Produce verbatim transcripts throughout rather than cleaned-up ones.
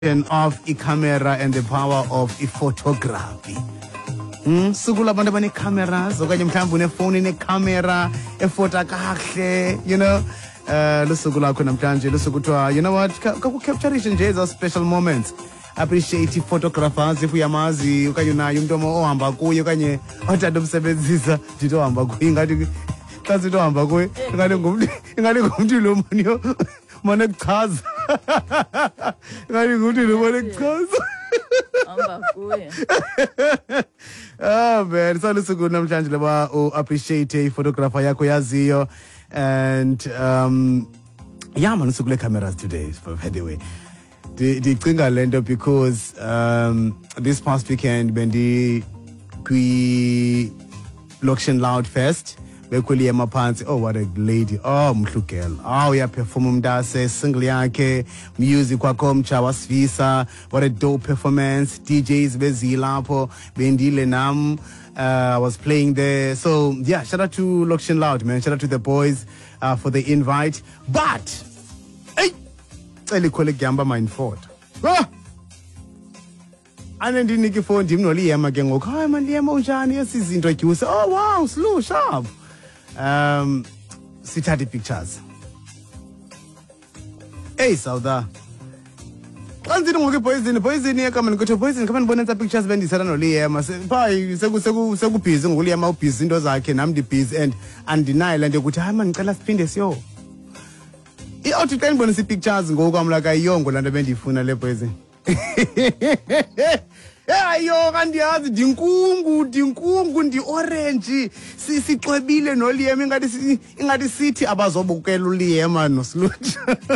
of i-camera and the power of i-photography. Hmm, sukula abantu abane-cameras okanye mhlawumbi unefowuni ene-camera efota kahle, you know. Uh, lusuku lakho namhlanje lusuku kuthiwa, you know what, kakukapturishe nje ezaa special moments. Appreciate i-photographers if uyamazi okanye unayo umuntu ohamba kuye okanye othanda umsebenzisa ndithi ohamba kuye ingathi xa sithi ohamba kuye ingathi ngumntu ingathi ngumntu lo maniyo mane kuchaza ingathi ngumntu lo mane kuchaza hamba kuye. Ah man, so lusuku namhlanje laba u-appreciate i-photographer yakho yaziyo. And um yeah man, usuku le cameras today by the way. Ndicinga lento because um this past weekend bendi kwi Loction Loud Fest bekhuli emaphansi. Oh what a lady, oh mhlu girl, oh yeah, perform umntase single yakhe, music kwakho mtsha wasivisa, what a dope performance. D Js bezilapho bendile nam. Uh, I was playing there. So, yeah, shout out to Loction Loud, man. Shout out to the boys uh, for the invite. But, hey, tell you, colleague Gamba, my fort. Ah! And then the Nicky phone, Jim no Liam again. Oh, hi, man, Liam Ojani, yes, is introduced. Oh, wow, slow, sharp. Um, sit at the pictures. Hey, Sauda. Kanti ngoke poison poison yakama ngikho poison kama nibona tsa pictures bendisana no Liam bye seku seku sekubhizi nguLiam ubhizi into zakhe nami ndi busy and undeniable nje ukuthi hayi man ngicela siphinde siyo I out ten bona si pictures ngokwamla kayiyongo lanto bendifuna le poison eh yo kandiyazi dinkungu dinkungu ndi orange sisixwebile no Liam ingathi ingathi sithi abazobukela uLiam no Sluch.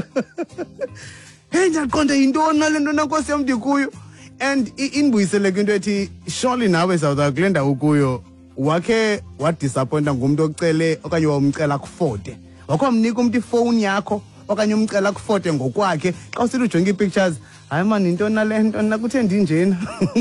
Hey, ndaqonda yintoni le nto nankosi yam ndikuyo and inibuyisele kwinto ethi surely nawe South Glenda ukuyo wakhe wadisappointa ngumuntu ocele okanye wamcela kufote wakho mnika umuntu ifone yakho okanye umcela kufote ngokwakhe xa usithi ujonga ipictures hayi man intoni le nto nakuthe ndinjena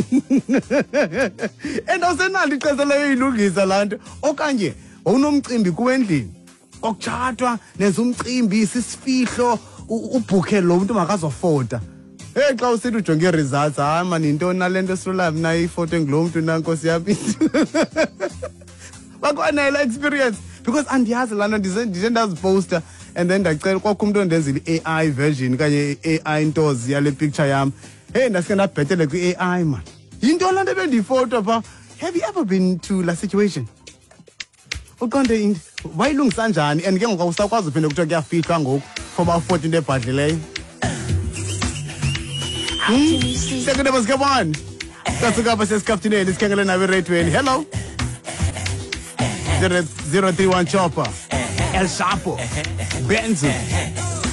and awusenalo ixesha leyo ilungisa laa nto okanye wawunomcimbi kuwendlini okutshatwa nezumcimbi sisifihlo ubhuke lo muntu makazofota. Hey xa usithi ujonge results hayi man intoni nalento sirula mina ifoto ngulo muntu nankosi yapi bakwana la experience because andiyazi lana ndize ndaziposter and then ndacela kwakho umuntu ondenzile I-A I version kanye I-A I intozi yale picture yami. Hey ndasike ndabhetele kwi-A I man intoni lanto bendifoto pha. Have you ever been to la situation? Uqonde wayilungisa njani and ke ngoku usakwazi uphinde kuthiwa kuyafihlwa ngoku for about fourteen into ebhadlileyo. Second of us, come on. That's the guy says Captain A. Let's get nawe ratweni. Hello. zero three one Chopper. El Chapo. Benzo.